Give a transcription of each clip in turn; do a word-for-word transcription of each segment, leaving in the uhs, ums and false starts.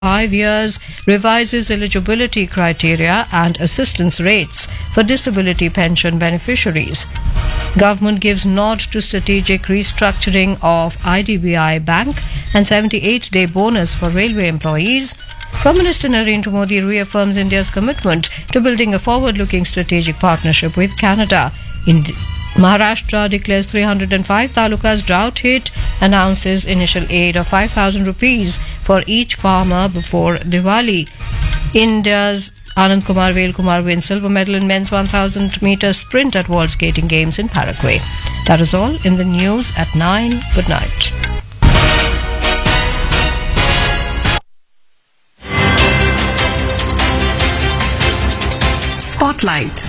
five years, revises eligibility criteria and assistance rates for disability pension beneficiaries. Government gives nod to strategic restructuring of I D B I Bank and seventy-eight day bonus for railway employees. Prime Minister Narendra Modi reaffirms India's commitment to building a forward-looking strategic partnership with Canada. In Maharashtra declares three hundred five talukas drought hit, announces initial aid of five thousand rupees for each farmer before Diwali. India's Anand Kumar Velkumar wins silver medal in men's one thousand meter sprint at World Skating Games in Paraguay. That is all in the news at nine. Good night. Spotlight.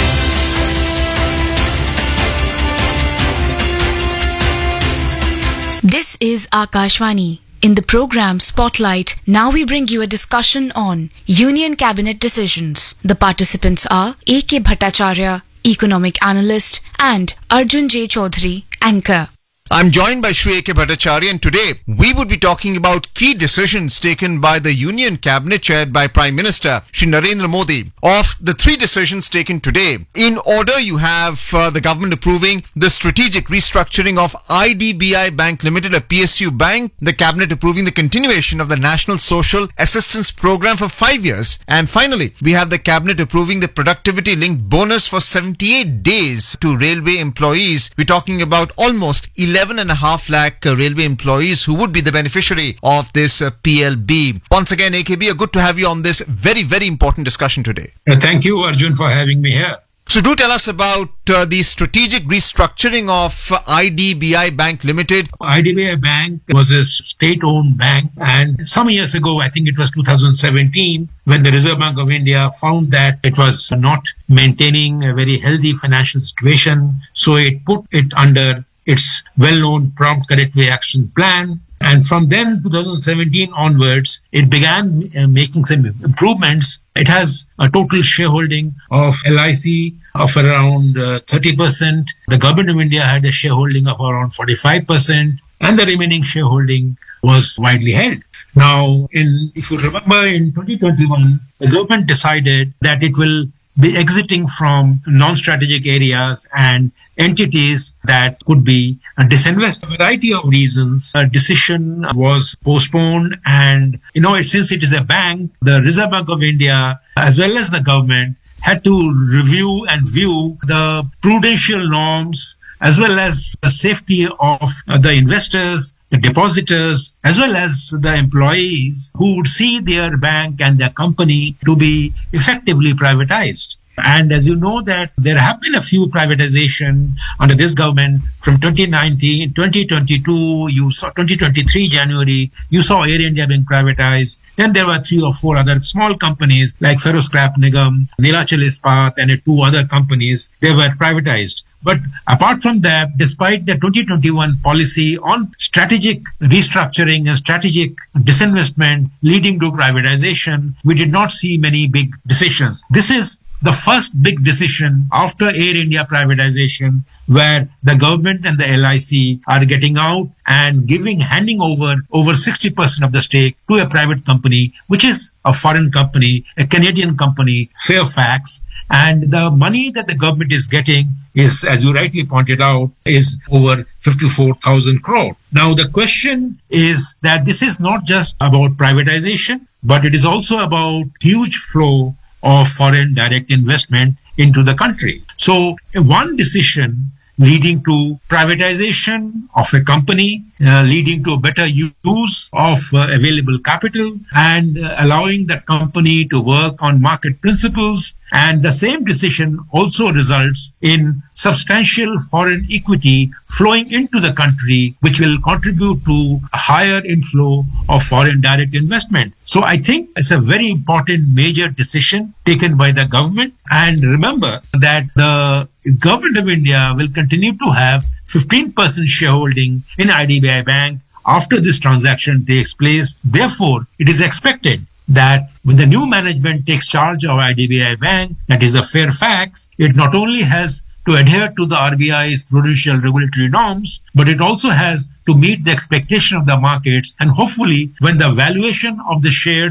This is Akashvani. In the program Spotlight, now we bring you a discussion on Union Cabinet decisions. The participants are A K Bhattacharya, economic analyst, and Arjun J. Chaudhary, anchor. I'm joined by Shri A K Bhattacharya, and today we would be talking about key decisions taken by the Union Cabinet chaired by Prime Minister Shri Narendra Modi. Of the three decisions taken today, in order you have uh, the government approving the strategic restructuring of I D B I Bank Limited, a P S U bank, the Cabinet approving the continuation of the National Social Assistance Program for five years, and finally we have the Cabinet approving the productivity linked bonus for seventy-eight days to railway employees. We're talking about almost eleven and a half lakh uh, railway employees who would be the beneficiary of this uh, P L B. Once again, A K B, good to have you on this very, very important discussion today. Uh, thank you, Arjun, for having me here. So do tell us about uh, the strategic restructuring of uh, I D B I Bank Limited. I D B I Bank was a state-owned bank, and some years ago, I think it was two thousand seventeen, when the Reserve Bank of India found that it was not maintaining a very healthy financial situation, so it put it under its well-known Prompt Corrective Action Plan. And from then, two thousand seventeen onwards, it began uh, making some improvements. It has a total shareholding of L I C of around uh, thirty percent. The Government of India had a shareholding of around forty-five percent, and the remaining shareholding was widely held. Now, in if you remember, in twenty twenty-one, the government decided that it will be exiting from non-strategic areas and entities that could be disinvested. A variety of reasons, a decision was postponed, and you know, since it is a bank, the Reserve Bank of India as well as the government had to review and view the prudential norms as well as the safety of the investors, the depositors, as well as the employees who would see their bank and their company to be effectively privatized. And as you know that there have been a few privatization under this government from twenty nineteen, twenty twenty-two, you saw twenty twenty-three January, you saw Air India being privatized. Then there were three or four other small companies like Ferroscrap Nigam, Neelachal Ispat, and two other companies. They were privatized. But apart from that, despite the twenty twenty-one policy on strategic restructuring and strategic disinvestment leading to privatization, we did not see many big decisions. This is the first big decision after Air India privatization, where the government and the L I C are getting out and giving, handing over over sixty percent of the stake to a private company, which is a foreign company, a Canadian company, Fairfax. And the money that the government is getting is, as you rightly pointed out, is over fifty-four thousand crore. Now, the question is that this is not just about privatization, but it is also about huge flow of foreign direct investment into the country. So one decision leading to privatization of a company, uh, leading to a better use of uh, available capital, and uh, allowing that company to work on market principles. And the same decision also results in substantial foreign equity flowing into the country, which will contribute to a higher inflow of foreign direct investment. So I think it's a very important major decision taken by the government. And remember that the Government of India will continue to have fifteen percent shareholding in I D B I Bank after this transaction takes place. Therefore, it is expected that when the new management takes charge of I D B I Bank, that is the Fairfax, it not only has to adhere to the R B I's prudential regulatory norms, but it also has to meet the expectation of the markets. And hopefully, when the valuation of the shares